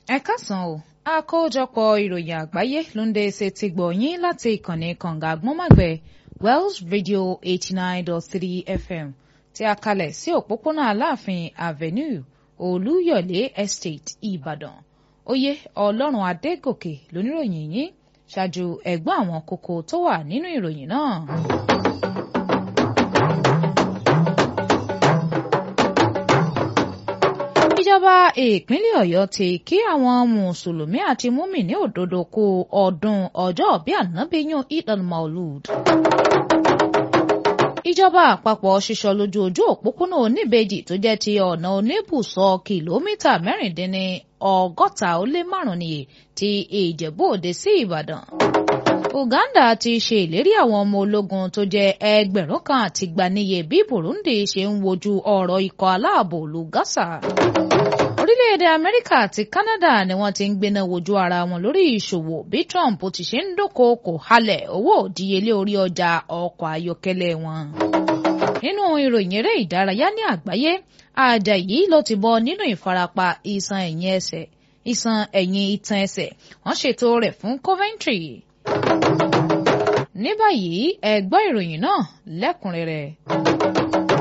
Ẹ káàsán o, àkójọpọ̀ ìròyìn àgbáyé ló ń dé ṣe ti gbọ̀ yín láti ìkànnì kànga àgbọ̀nmágbẹ̀ Wells Radio 89.3 FM tí a kalẹ̀ sí òpópónà Aláàfin Avenue Olúyọ̀lé Estate Ìbàdàn. Oyè Ọlọ́run Adégòkè lóníròyìn yín ṣáájú ẹ̀gbọ́n àwọn kókó tó wà nínú ìròyìn náà. Ìjọba ìpínlẹ̀ Ọ̀yọ́ ti kí àwọn mùsùlùmí àti múmìnì òdodo kú ọdún ọjọ́ ìbí Ànábì Eid al-Maulud. Ìjọba àpapọ̀ ṣiṣọ́ lójú ojú òpópónà oníbejì tó jẹ́ ti ọ̀nà oníbùsọ̀ kìlómítà 64 nìyí ti Ìjẹ̀bú Òde sí Ìbàdàn. Uganda ti ṣe ìlérí àwọn ọmọ ológun tó jẹ́ 1,000 àti gbaniye bí Burundi ṣe ń wojú ọ̀rọ̀ ikọ̀ aláàbò lu Gaza. Orílẹ̀-èdè Amẹ́ríkà àti Canada ni wọ́n ti ń gbéná wojú ara wọn lórí ìṣòwò bí Trump ti ṣe ń dúnkòokò halẹ̀ owó òdíyelé orí ọjà ọkọ̀ ayọ́kẹ́lẹ́ wọn. Nínú ìròyìn eré ìdárayá ní àgbáyé, Àjàyí ló ti bọ́ nínú ìfarapa iṣan ẹ̀yìn itan ẹsẹ̀ wọ́n ṣètò rẹ̀ fún Coventry. Ní báyìí ẹ gbọ́ ìròyìn náà lẹ́kùnrẹ́rẹ́.